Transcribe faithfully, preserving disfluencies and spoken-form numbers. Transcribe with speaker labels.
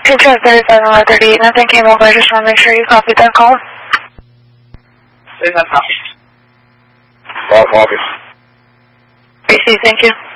Speaker 1: Hey, Joe, thirty-seven, one thirty-eight, nothing came over. I just want to make sure you copied that call.
Speaker 2: Send that copy.
Speaker 3: All copy.
Speaker 1: Receive, thank you.